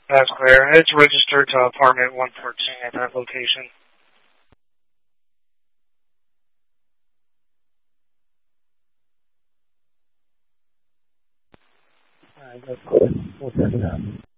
That's clear. It's registered to apartment 114 at that location. Alright, that's cool. We'll check it out.